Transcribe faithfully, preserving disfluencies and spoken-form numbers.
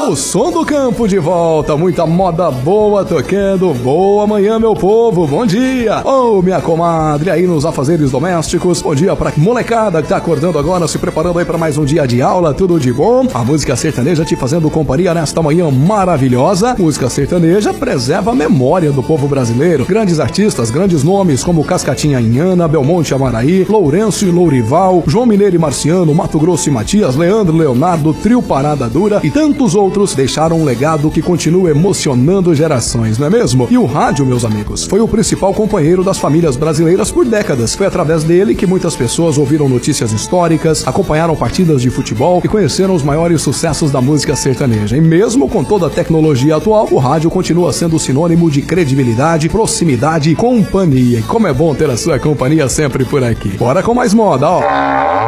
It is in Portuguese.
O som do campo de volta, muita moda boa tocando. Boa manhã, meu povo, bom dia. Ô, oh, minha comadre aí nos afazeres domésticos. Bom dia pra molecada que tá acordando agora, se preparando aí pra mais um dia de aula, tudo de bom. A música sertaneja te fazendo companhia nesta manhã maravilhosa. Música sertaneja preserva a memória do povo brasileiro. Grandes artistas, grandes nomes como Cascatinha Inhana, Belmonte Amaraí, Lourenço e Lourival, João Mineiro e Marciano, Mato Grosso e Matias, Leandro Leonardo, Trio Parada Dura e tantos outros deixaram um legado que continua emocionando gerações, não é mesmo? E o rádio, meus amigos, foi o principal companheiro das famílias brasileiras por décadas. Foi através dele que muitas pessoas ouviram notícias históricas, acompanharam partidas de futebol e conheceram os maiores sucessos da música sertaneja. E mesmo com toda a tecnologia atual, o rádio continua sendo sinônimo de credibilidade, proximidade e companhia. E como é bom ter a sua companhia sempre por aqui. Bora com mais moda, ó!